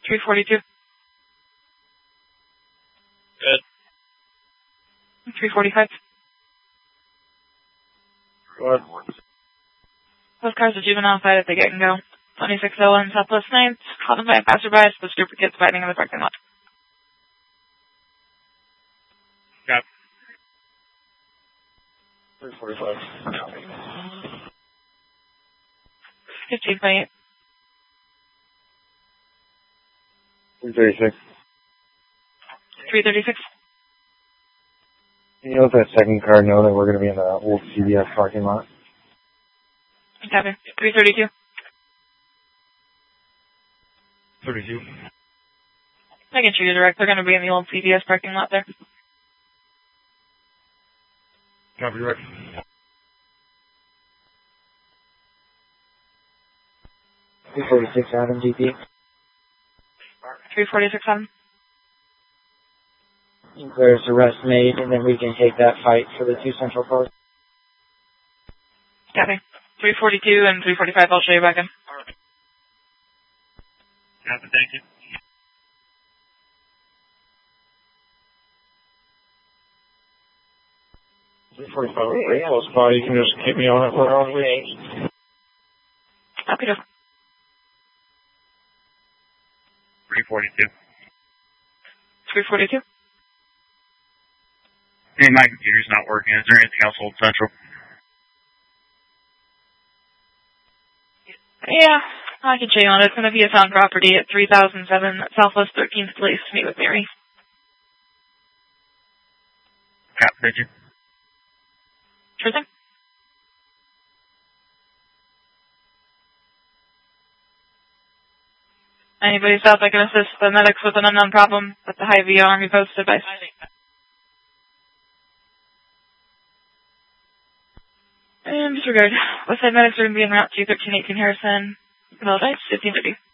342. Good. 345. Good. Those cars are juvenile side if they get and go. 2601 Southwest 9th, caught them by a passerby, so the stupid kids fighting in the parking lot. Got 345. 15.8. 336. 336. Can you let that second car know that we're going to be in the old CVS parking lot? Copy. 332. 32. I can shoot you direct. They're going to be in the old CVS parking lot there. Copy, Rick. 346 Adam GP. 346 on. There's arrest made, and then we can take that fight for the 2 central cars. Copy. 342 and 345, I'll show you back in. Copy, thank you. 345, very close by. You can just keep me on it for our way. Copy. 342. 342. Hey, my computer's not working. Is there anything else Old Central? Yeah, I can show you on it. It's going to be a found property at 3007 Southwest 13th Place. Meet with Mary. Copy, thank you. Sure thing. Anybody south I can assist the medics with an unknown problem at the Hy-Vee Army Post advice. And disregard. Westside medics are going to be en route to 1318 Harrison. Apologize, 1550.